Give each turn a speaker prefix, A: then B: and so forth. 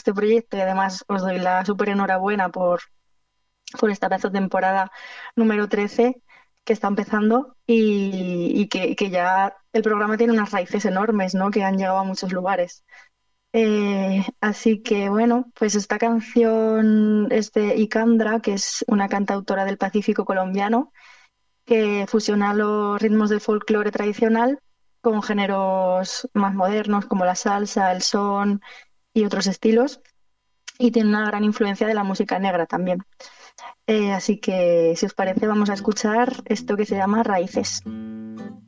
A: este proyecto y además os doy la súper enhorabuena por esta pedazo de temporada número 13 que está empezando y que ya el programa tiene unas raíces enormes, ¿no? Que han llegado a muchos lugares. Así que bueno, pues esta canción es de Ikandra, que es una cantautora del Pacífico colombiano, que fusiona los ritmos del folclore tradicional con géneros más modernos como la salsa, el son y otros estilos, y tiene una gran influencia de la música negra también. Así que, si os parece, vamos a escuchar esto que se llama Raíces.